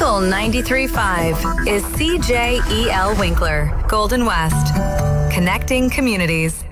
Local 93.5 is CJEL Winkler, Golden West. Connecting communities.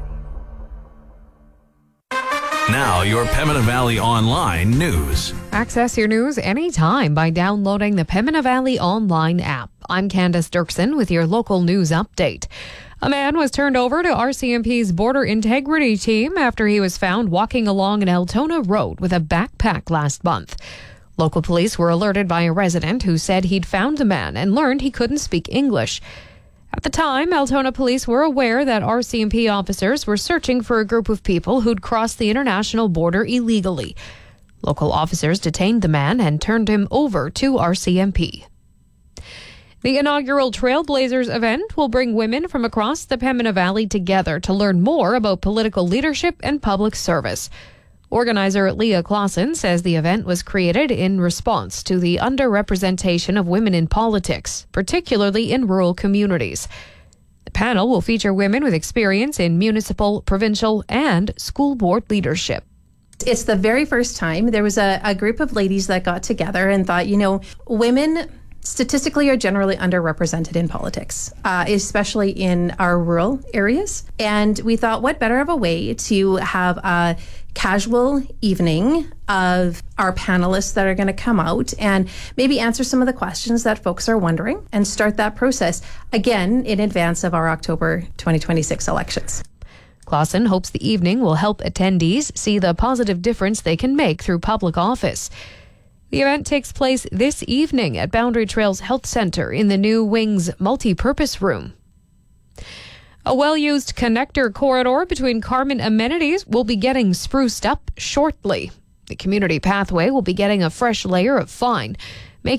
Now, your Pembina Valley Online news. Access your news anytime by downloading the Pembina Valley Online app. I'm Candace Dirksen with your local news update. A man was turned over to RCMP's border integrity team after he was found walking along an Altona road with a backpack last month. Local police were alerted by a resident who said he'd found the man and learned he couldn't speak English. At the time, Altona police were aware that RCMP officers were searching for a group of people who'd crossed the international border illegally. Local officers detained the man and turned him over to RCMP. The inaugural Trailblazers event will bring women from across the Pembina Valley together to learn more about political leadership and public service. Organizer Leah Clausen says the event was created in response to the underrepresentation of women in politics, particularly in rural communities. The panel will feature women with experience in municipal, provincial, and school board leadership. It's the very first time there was a group of ladies that got together and thought, women statistically are generally underrepresented in politics, especially in our rural areas. And we thought, what better of a way to have a casual evening of our panelists that are going to come out and maybe answer some of the questions that folks are wondering and start that process, again, in advance of our October 2026 elections. Clausen hopes the evening will help attendees see the positive difference they can make through public office. The event takes place this evening at Boundary Trails Health Centre in the new Wings multi-purpose room. A well-used connector corridor between Carman amenities will be getting spruced up shortly. The community pathway will be getting a fresh layer of fine.